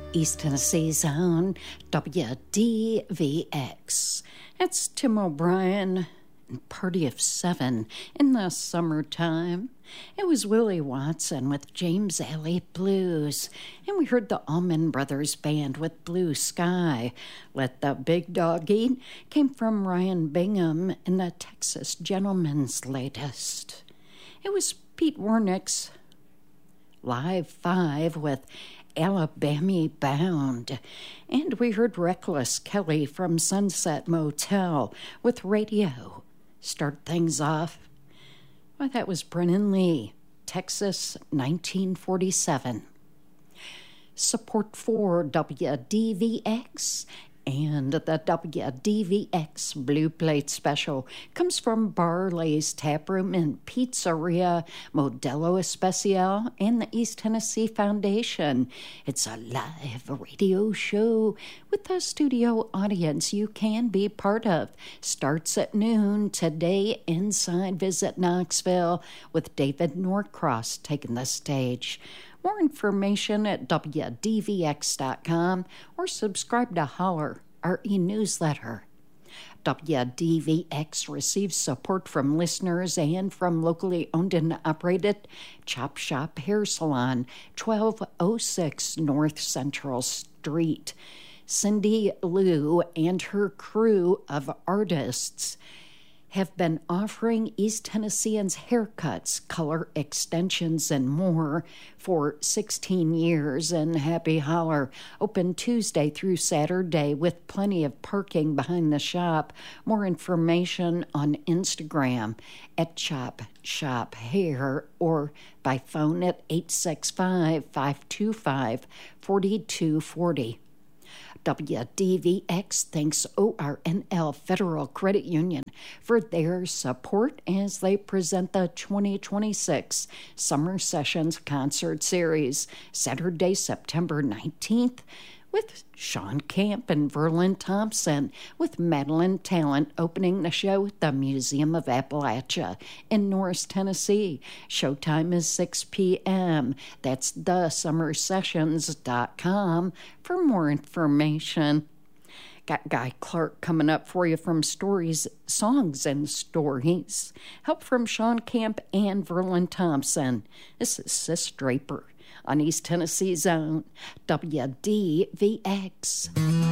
East Tennessee's own WDVX. It's Tim O'Brien and Party of Seven in the summertime. It was Willie Watson with James Alley Blues, and we heard the Allman Brothers Band with Blue Sky. Let the Big Dog Eat came from Ryan Bingham in the Texas Gentleman's latest. It was Pete Wernick's Live 5 with Alabama Bound. And we heard Reckless Kelly from Sunset Motel with Radio. Start things off. Well, that was Brennan Lee, Texas, 1947. Support for WDVX and the WDVX Blue Plate Special comes from Barley's Taproom and Pizzeria Modelo Especial and the East Tennessee Foundation. It's a live radio show with a studio audience you can be part of. Starts at noon today inside Visit Knoxville with David Norcross taking the stage. More information at WDVX.com or subscribe to Holler, our e-newsletter. WDVX receives support from listeners and from locally owned and operated Chop Shop Hair Salon, 1206 North Central Street. Cindy Lou and her crew of artists have been offering East Tennesseans haircuts, color extensions, and more for 16 years. And Happy Holler, open Tuesday through Saturday with plenty of parking behind the shop. More information on Instagram at Chop Shop Hair or by phone at 865-525-4240. WDVX thanks ORNL Federal Credit Union for their support as they present the 2026 Summer Sessions Concert Series, Saturday, September 19th, with Sean Camp and Verlin Thompson, with Madeline Talent opening the show at the Museum of Appalachia in Norris, Tennessee. Showtime is 6 p.m. That's thesummersessions.com for more information. Got Guy Clark coming up for you from Stories, Songs, and Stories. Help from Sean Camp and Verlin Thompson. This is Sis Draper on East Tennessee's own WDVX.